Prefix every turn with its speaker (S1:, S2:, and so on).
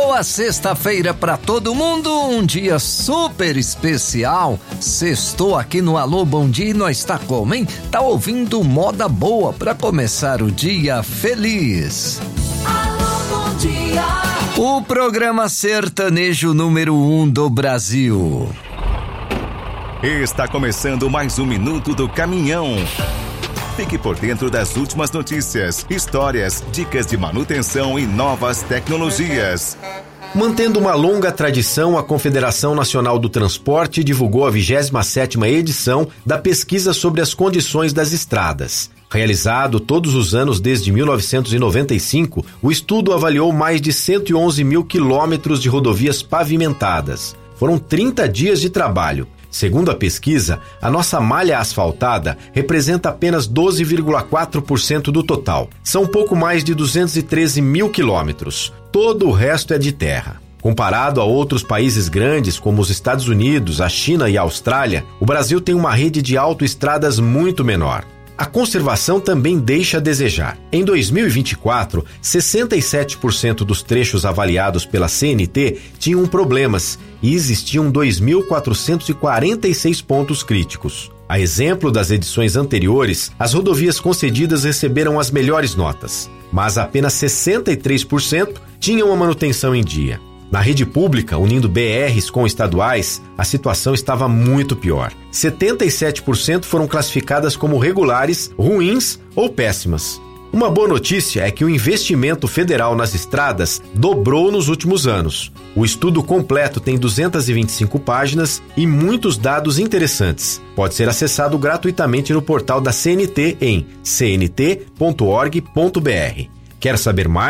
S1: Boa sexta-feira pra todo mundo, um dia super especial. Sextou aqui no Alô Bom Dia e nós tá como, hein? Tá ouvindo moda boa pra começar o dia feliz.
S2: Alô Bom Dia.
S1: O programa sertanejo número 1 do Brasil.
S3: Está começando mais um Minuto do Caminhão. Fique por dentro das últimas notícias, histórias, dicas de manutenção e novas tecnologias.
S4: Mantendo uma longa tradição, a Confederação Nacional do Transporte divulgou a 27ª edição da pesquisa sobre as condições das estradas. Realizado todos os anos desde 1995, o estudo avaliou mais de 111 mil quilômetros de rodovias pavimentadas. Foram 30 dias de trabalho. Segundo a pesquisa, a nossa malha asfaltada representa apenas 12,4% do total. São pouco mais de 213 mil quilômetros. Todo o resto é de terra. Comparado a outros países grandes como os Estados Unidos, a China e a Austrália, o Brasil tem uma rede de autoestradas muito menor. A conservação também deixa a desejar. Em 2024, 67% dos trechos avaliados pela CNT tinham problemas e existiam 2.446 pontos críticos. A exemplo das edições anteriores, as rodovias concedidas receberam as melhores notas, mas apenas 63% tinham a manutenção em dia. Na rede pública, unindo BRs com estaduais, a situação estava muito pior. 77% foram classificadas como regulares, ruins ou péssimas. Uma boa notícia é que o investimento federal nas estradas dobrou nos últimos anos. O estudo completo tem 225 páginas e muitos dados interessantes. Pode ser acessado gratuitamente no portal da CNT em cnt.org.br. Quer saber mais?